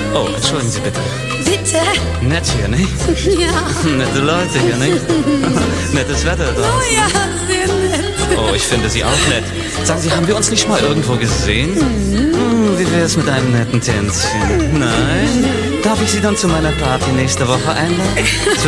Oh, entschuldigen Sie bitte. Bitte? Nett hier, nicht? Ja. Nette Leute hier, nicht? Nettes Wetter Oh draußen. ja, sehr nett. Oh, ich finde Sie auch nett. Sagen Sie, haben wir uns nicht mal irgendwo gesehen? Wie wär's mit einem netten Tänzchen? Nein? Darf ich Sie dann zu meiner Party nächste Woche einladen?